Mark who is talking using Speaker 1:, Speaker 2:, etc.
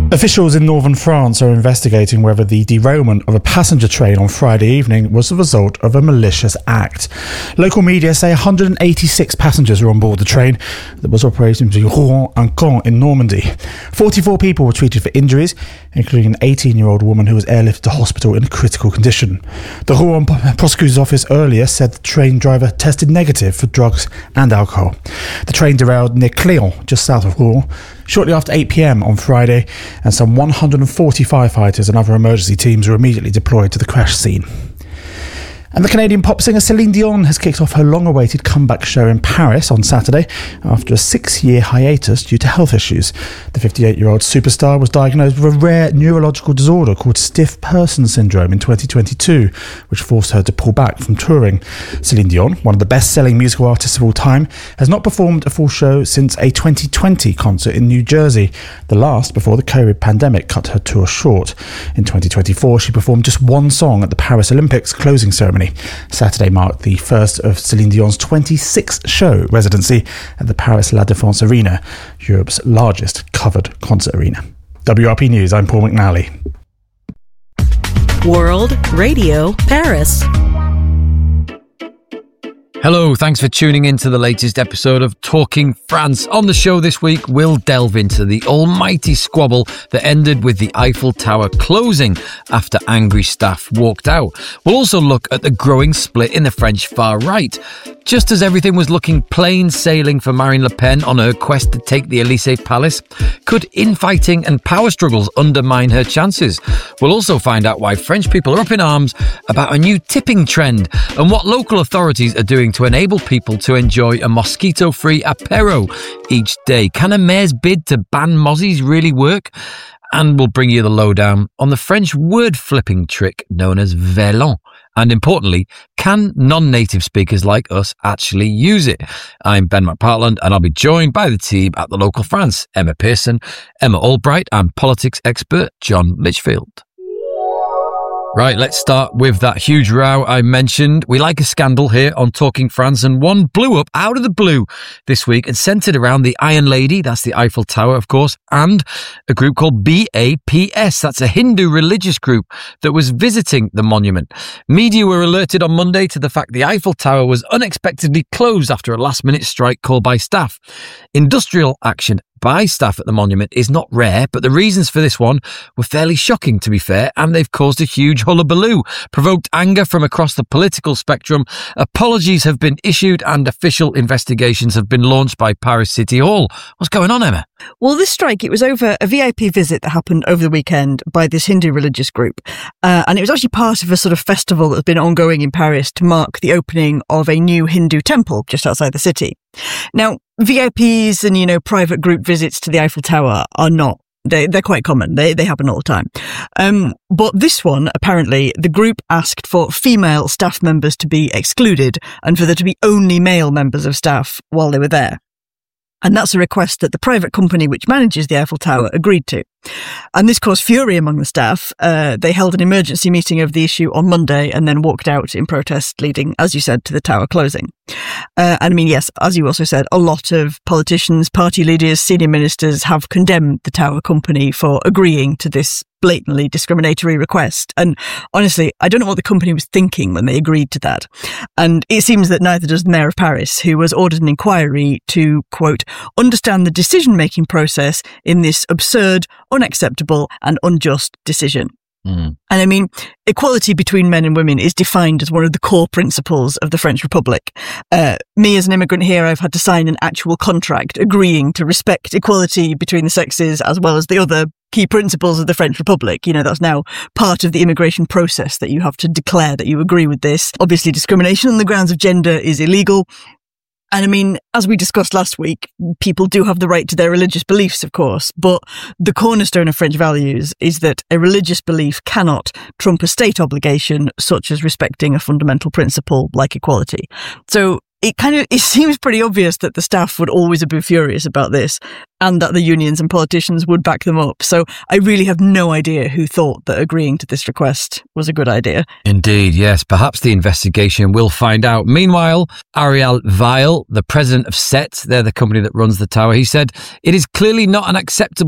Speaker 1: Officials in northern France are investigating whether the derailment of a passenger train on Friday evening was the result of a malicious act. Local media say 186 passengers were on board the train that was operating between Rouen and Caen in Normandy. 44 people were treated for injuries, including an 18-year-old woman who was airlifted to hospital in a critical condition. The Rouen prosecutor's office earlier said the train driver tested negative for drugs and alcohol. The train derailed near Cléon, just south of Rouen, shortly after 8 p.m. on Friday, and some 140 firefighters and other emergency teams were immediately deployed to the crash scene. And the Canadian pop singer Celine Dion has kicked off her long-awaited comeback show in Paris on Saturday after a 6-year hiatus due to health issues. The 58-year-old superstar was diagnosed with a rare neurological disorder called stiff person syndrome in 2022, which forced her to pull back from touring. Celine Dion, one of the best-selling musical artists of all time, has not performed a full show since a 2020 concert in New Jersey, the last before the COVID pandemic cut her tour short. In 2024, she performed just one song at the Paris Olympics closing ceremony. Saturday marked the first of Celine Dion's 26th show residency at the Paris La Défense Arena, Europe's largest covered concert arena. WRP News, I'm Paul McNally.
Speaker 2: World Radio Paris.
Speaker 3: Hello, thanks for tuning in to the latest episode of Talking France. On the show this week, we'll delve into the almighty squabble that ended with the Eiffel Tower closing after angry staff walked out. We'll also look at the growing split in the French far right. Just as everything was looking plain sailing for Marine Le Pen on her quest to take the Élysée Palace, could infighting and power struggles undermine her chances? We'll also find out why French people are up in arms about a new tipping trend and what local authorities are doing to enable people to enjoy a mosquito-free apéro each day. Can a mayor's bid to ban mozzies really work? And we'll bring you the lowdown on the French word-flipping trick known as Vélon. And importantly, can non-native speakers like us actually use it? I'm Ben McPartland, and I'll be joined by the team at The Local France, Emma Pearson, Emma Albright, and politics expert John Litchfield. Right, let's start with that huge row I mentioned. We like a scandal here on Talking France, and one blew up out of the blue this week and centred around the Iron Lady, that's the Eiffel Tower, of course, and a group called BAPS, that's a Hindu religious group that was visiting the monument. Media were alerted on Monday to the fact the Eiffel Tower was unexpectedly closed after a last-minute strike called by staff. Industrial action by staff at the monument is not rare, but the reasons for this one were fairly shocking, to be fair, and they've caused a huge hullabaloo, provoked anger from across the political spectrum. Apologies have been issued and official investigations have been launched by Paris City Hall. What's going on, Emma?
Speaker 4: Well, this strike, it was over a VIP visit that happened over the weekend by this Hindu religious group. And it was actually part of a sort of festival that's been ongoing in Paris to mark the opening of a new Hindu temple just outside the city. Now, VIPs and, private group visits to the Eiffel Tower are not. They're quite common. They happen all the time. But this one, apparently, the group asked for female staff members to be excluded and for there to be only male members of staff while they were there. And that's a request that the private company which manages the Eiffel Tower agreed to. And this caused fury among the staff. They held an emergency meeting of the issue on Monday and then walked out in protest, leading, as you said, to the tower closing. Yes, as you also said, a lot of politicians, party leaders, senior ministers have condemned the tower company for agreeing to this blatantly discriminatory request. And honestly, I don't know what the company was thinking when they agreed to that. And it seems that neither does the Mayor of Paris, who has ordered an inquiry to, quote, understand the decision-making process in this absurd, unacceptable and unjust decision. And equality between men and women is defined as one of the core principles of the French Republic. Me as an immigrant here, I've had to sign an actual contract agreeing to respect equality between the sexes as well as the other key principles of the French Republic. That's now part of the immigration process that you have to declare that you agree with this. Obviously, discrimination on the grounds of gender is illegal. And as we discussed last week, people do have the right to their religious beliefs, of course, but the cornerstone of French values is that a religious belief cannot trump a state obligation, such as respecting a fundamental principle like equality. So it seems pretty obvious that the staff would always have been furious about this and that the unions and politicians would back them up. So I really have no idea who thought that agreeing to this request was a good idea.
Speaker 3: Indeed, yes. Perhaps the investigation will find out. Meanwhile, Ariel Weil, the president of SET, they're the company that runs the tower, he said, it is clearly not an acceptable